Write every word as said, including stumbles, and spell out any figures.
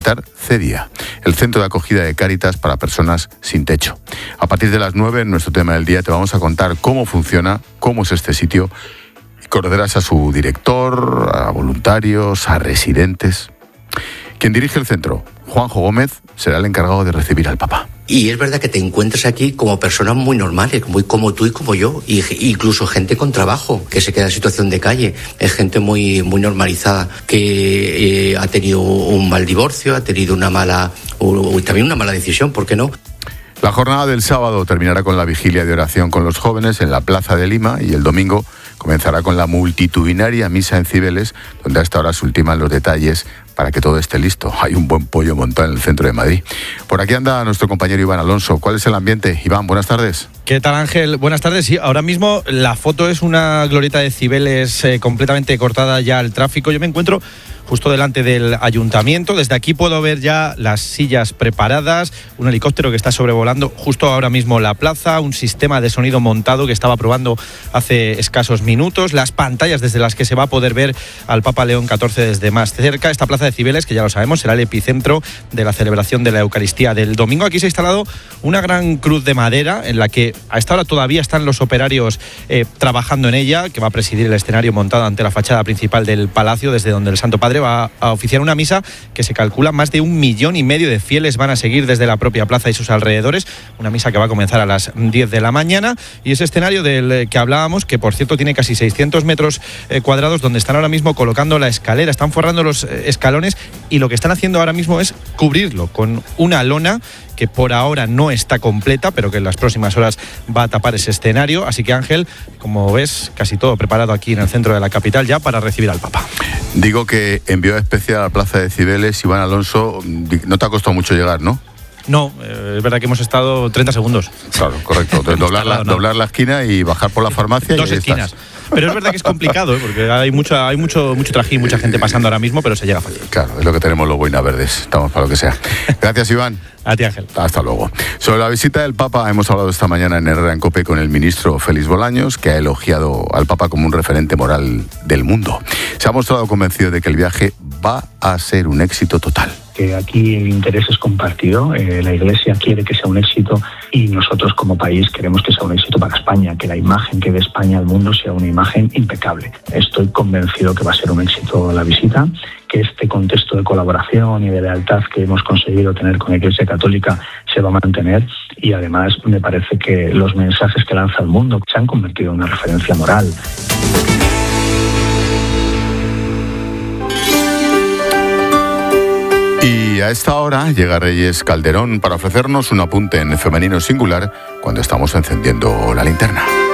visitar CEDIA, el centro de acogida de Cáritas para personas sin techo. A partir de las nueve, en nuestro tema del día, te vamos a contar cómo funciona, cómo es este sitio. Conocerás a su director, a voluntarios, a residentes. Quien dirige el centro, Juanjo Gómez, será el encargado de recibir al Papa. Y es verdad que te encuentras aquí como personas muy normales, muy como tú y como yo, y incluso gente con trabajo que se queda en situación de calle. Es gente muy muy normalizada que eh, ha tenido un mal divorcio, ha tenido una mala, o, también una mala decisión, ¿por qué no? La jornada del sábado terminará con la vigilia de oración con los jóvenes en la Plaza de Lima y el domingo comenzará con la multitudinaria misa en Cibeles, donde a esta hora se ultiman los detalles para que todo esté listo. Hay un buen pollo montado en el centro de Madrid. Por aquí anda nuestro compañero Iván Alonso. ¿Cuál es el ambiente? Iván, buenas tardes. ¿Qué tal, Ángel? Buenas tardes. Sí, ahora mismo la foto es una glorieta de Cibeles eh, completamente cortada ya al tráfico. Yo me encuentro justo delante del ayuntamiento. Desde aquí puedo ver ya las sillas preparadas, un helicóptero que está sobrevolando justo ahora mismo la plaza, un sistema de sonido montado que estaba probando hace escasos minutos, las pantallas desde las que se va a poder ver al Papa León catorce desde más cerca. Esta plaza de Cibeles, que ya lo sabemos, será el epicentro de la celebración de la Eucaristía del domingo. Aquí se ha instalado una gran cruz de madera en la que a esta hora todavía están los operarios eh, trabajando en ella, que va a presidir el escenario montado ante la fachada principal del palacio, desde donde el Santo Padre va a oficiar una misa que se calcula más de un millón y medio de fieles van a seguir desde la propia plaza y sus alrededores. Una misa que va a comenzar a las diez de la mañana, y ese escenario del que hablábamos, que por cierto tiene casi seiscientos metros eh, cuadrados, donde están ahora mismo colocando la escalera, están forrando los eh, escalones, y lo que están haciendo ahora mismo es cubrirlo con una lona que por ahora no está completa, pero que en las próximas horas va a tapar ese escenario. Así que, Ángel, como ves, casi todo preparado aquí en el centro de la capital ya para recibir al Papa. Digo que envió especial a la Plaza de Cibeles, Iván Alonso. No te ha costado mucho llegar, ¿no? No, eh, es verdad que hemos estado treinta segundos. Claro, correcto. Entonces, doblar, la, ¿no? doblar la esquina y bajar por la farmacia. Dos y ahí esquinas. Estás. Pero es verdad que es complicado, ¿eh? Porque hay mucho, hay mucho, mucho trajín, mucha gente pasando ahora mismo, pero se llega fácil. Claro, es lo que tenemos los boinas verdes. Estamos para lo que sea. Gracias, Iván. A ti, Ángel. Hasta luego. Sobre la visita del Papa hemos hablado esta mañana en Herrera en Cope con el ministro Félix Bolaños, que ha elogiado al Papa como un referente moral del mundo. Se ha mostrado convencido de que el viaje va a ser un éxito total. Que aquí el interés es compartido, eh, la Iglesia quiere que sea un éxito y nosotros como país queremos que sea un éxito para España, que la imagen que dé España al mundo sea una imagen impecable. Estoy convencido que va a ser un éxito la visita, que este contexto de colaboración y de lealtad que hemos conseguido tener con la Iglesia Católica se va a mantener, y además me parece que los mensajes que lanza al mundo se han convertido en una referencia moral. Y a esta hora llega Reyes Calderón para ofrecernos un apunte en femenino singular cuando estamos encendiendo la linterna.